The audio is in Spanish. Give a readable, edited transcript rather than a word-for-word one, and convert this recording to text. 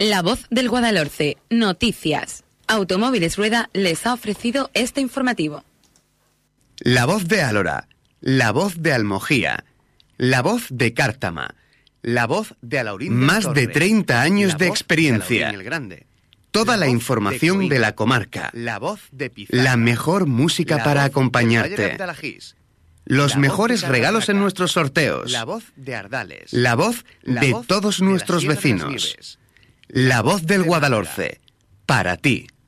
La Voz del Guadalhorce. Noticias. Automóviles Rueda les ha ofrecido este informativo. La Voz de Álora. La Voz de Almojía. La Voz de Cártama. La Voz de Alaurín. Más de 30 años de experiencia. Toda la información de la comarca. La Voz de Pizarra. La mejor música para acompañarte. Los mejores regalos en nuestros sorteos. La Voz de Ardales. La voz de todos nuestros vecinos. La Voz del Guadalhorce. Para ti.